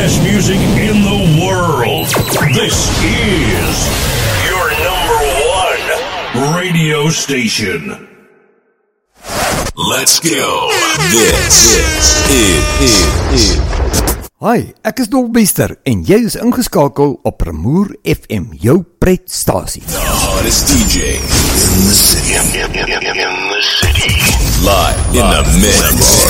best music in the world. This is your #1 radio station. Let's go. This is Hi, ek is Dolbester en jy is ingeskakel op Pramoer FM, jou pretstasie. the hottest DJ in the city. In the city. Live in the mix.